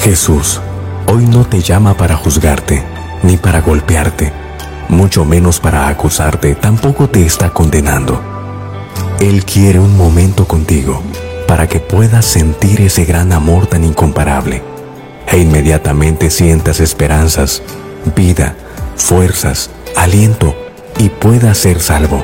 Jesús hoy no te llama para juzgarte, ni para golpearte, mucho menos para acusarte, tampoco te está condenando. Él quiere un momento contigo para que puedas sentir ese gran amor tan incomparable e inmediatamente sientas esperanzas, vida, fuerzas, aliento y puedas ser salvo.